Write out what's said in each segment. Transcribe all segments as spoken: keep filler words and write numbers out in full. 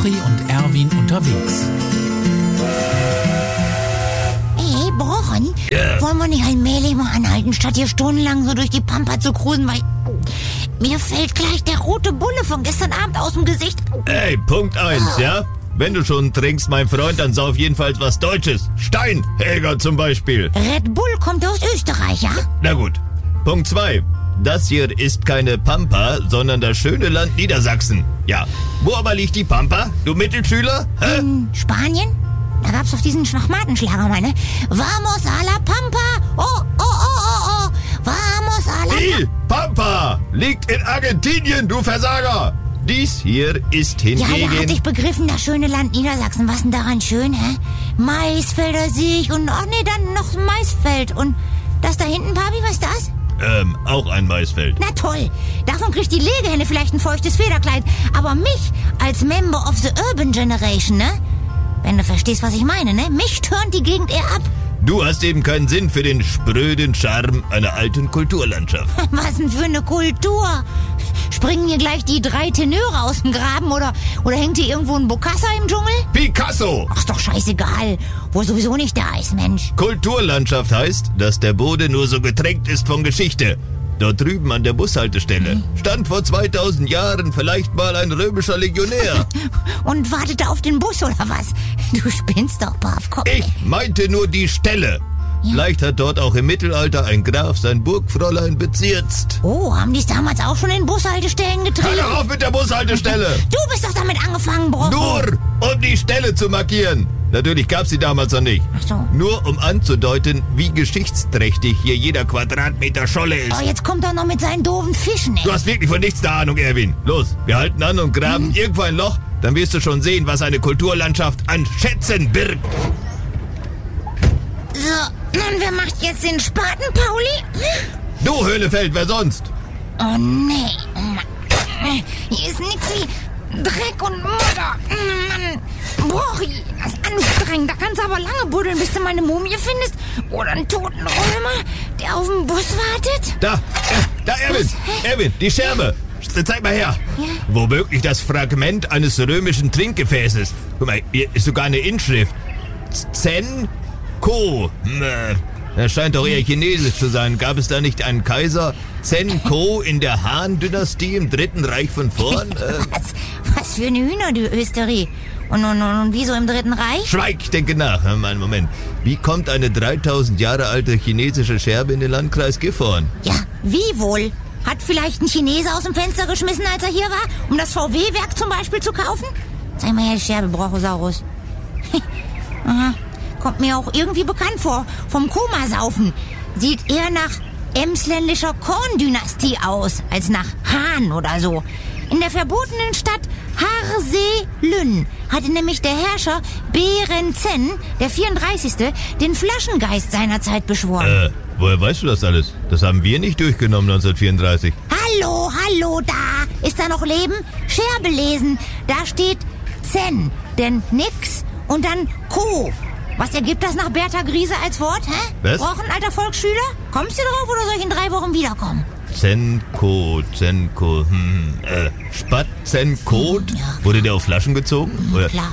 Brochi und Erwin unterwegs. Hey, Brochen, Ja. wollen wir nicht allmählich mal anhalten, statt hier stundenlang so durch die Pampa zu cruisen, weil mir fällt gleich der rote Bulle von gestern Abend aus dem Gesicht. Ey, Punkt eins, ja? Wenn du schon trinkst, mein Freund, dann sauf jedenfalls was Deutsches. Steinhäger zum Beispiel. Red Bull kommt aus Österreich, ja? Na gut. Punkt zwei. Das hier ist keine Pampa, sondern das schöne Land Niedersachsen. Ja. Wo aber liegt die Pampa, du Mittelschüler? Hä? In Spanien? Da gab's doch diesen Schwachmatenschlager, meine. Vamos a la Pampa! Oh, oh, oh, oh, oh! Vamos a la Die Pampa liegt in Argentinien, du Versager. Dies hier ist Ja, da hingegen... hatte ich begriffen, das schöne Land Niedersachsen. Was denn daran schön, hä? Maisfelder sehe ich und, ach nee, dann noch ein Maisfeld. Und das da hinten, Papi, was ist das? Ähm, auch ein Maisfeld. Na toll, davon kriegt die Legehenne vielleicht ein feuchtes Federkleid. Aber mich als Member of the Urban Generation, ne? Wenn du verstehst, was ich meine, ne? Mich turnt die Gegend eher ab. Du hast eben keinen Sinn für den spröden Charme einer alten Kulturlandschaft. Was denn für eine Kultur? Springen hier gleich die drei Tenöre aus dem Graben oder, oder hängt hier irgendwo ein Bokassa im Dschungel? Picasso! Ach, ist doch scheißegal, wo er sowieso nicht da ist, Mensch. Kulturlandschaft heißt, dass der Boden nur so getränkt ist von Geschichte. Dort drüben an der Bushaltestelle stand vor zweitausend Jahren vielleicht mal ein römischer Legionär. Und wartete auf den Bus oder was? Du spinnst doch, Pav, komm. Ich meinte nur die Stelle. Vielleicht hat dort auch im Mittelalter ein Graf sein Burgfräulein bezirzt. Oh, haben die es damals auch schon in Bushaltestellen Hör getrieben? doch auf mit der Bushaltestelle! Du bist doch damit angefangen, Bro. Nur um die Stelle zu markieren. Natürlich gab's sie damals noch nicht. Ach so. Nur um anzudeuten, wie geschichtsträchtig hier jeder Quadratmeter Scholle ist. Oh, jetzt kommt er noch mit seinen doofen Fischen, ey. Du hast wirklich von nichts eine Ahnung, Erwin. Los, wir halten an und graben Mhm. irgendwo ein Loch, dann wirst du schon sehen, was eine Kulturlandschaft an Schätzen birgt. So, nun, wer macht jetzt den Spaten, Pauli? Du, Höhlefeld, wer sonst? Oh, nee. Oh, Mann. Hier ist nix wie Dreck und Mutter. Mann, Brochi, das ist anstrengend. Da kannst du aber lange buddeln, bis du meine Mumie findest. Oder einen toten Römer, der auf den Bus wartet. Da, äh, da, Erwin, Erwin, die Scherbe. Zeig mal her. Ja. Womöglich das Fragment eines römischen Trinkgefäßes. Guck mal, hier ist sogar eine Inschrift. Zen Ko. Hm, äh, Das scheint doch eher chinesisch zu sein. Gab es da nicht einen Kaiser Zen Ko in der Han-Dynastie im Dritten Reich von vorn? Äh, Was, was für eine Hühner, du Österi. Und, und, und, und wieso im Dritten Reich? Schweig, ich denke nach. Hör mal einen Moment. Wie kommt eine dreitausend Jahre alte chinesische Scherbe in den Landkreis Gifhorn? Ja, wie wohl? Hat vielleicht ein Chinese aus dem Fenster geschmissen, als er hier war, um das V W-Werk zum Beispiel zu kaufen? Zeig mal her, die Scherbe, Brochosaurus. Aha, kommt mir auch irgendwie bekannt vor. Vom Komasaufen. Sieht eher nach emsländischer Korn-Dynastie aus, als nach Han oder so. In der verbotenen Stadt Harsee-Lünn hatte nämlich der Herrscher Berenzen, der vierunddreißigste, den Flaschengeist seiner Zeit beschworen. Äh, woher weißt du das alles? Das haben wir nicht durchgenommen neunzehnhundertvierunddreißig. Hallo, hallo, da! Ist da noch Leben? Scherbe lesen. Da steht Zen, denn nix und dann Co. Was ergibt das nach Bertha Griese als Wort, hä? Was? Rochen, alter Volksschüler? Kommst du drauf oder soll ich in drei Wochen wiederkommen? Zenko, Zenko, hm, äh, Spatzenkot? Ja. Wurde der auf Flaschen gezogen? Oder klar.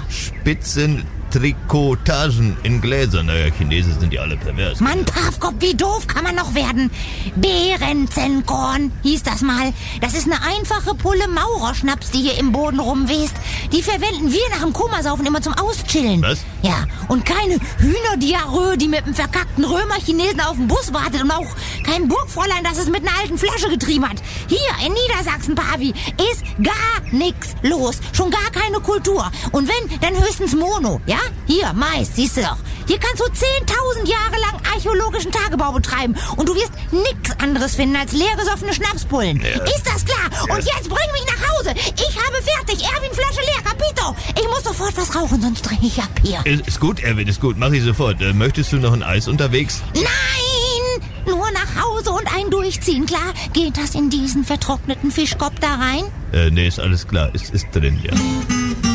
Spitzentrikotagen in Gläsern? Naja, Chinesen sind ja alle pervers. Mann, Pavkop, wie doof kann man noch werden? Beerenzenkorn hieß das mal. Das ist eine einfache Pulle Maurerschnaps, die hier im Boden rumwest. Die verwenden wir nach dem Komasaufen immer zum Auschillen. Was? Ja, und keine Hühnerdiarrhoe, die mit einem verkackten Römer-Chinesen auf dem Bus wartet und auch kein Burgfräulein, das es mit einer alten Flasche getrieben hat. Hier in Niedersachsen, Pavi, ist gar nix los. Schon gar keine Kultur. Und wenn, dann höchstens Mono, ja? Hier, Mais, siehst du doch. Hier kannst du zehntausend Jahre lang archäologischen Tagebau betreiben und du wirst nix anderes finden als leergesoffene Schnapspullen. Ja. Ist das klar? Ja. Und jetzt bring mich nach Hause. Ich habe fertig. Erwin, Flasche leer, Capito. Ich muss sofort was rauchen, sonst drehe ich ab hier. Ist, ist gut, Erwin, ist gut. Mach ich sofort. Äh, möchtest du noch ein Eis unterwegs? Nein! Nur nach Hause und ein Durchziehen, klar? Geht das in diesen vertrockneten Fischkopf da rein? Äh, nee, ist alles klar. Ist, ist drin, ja.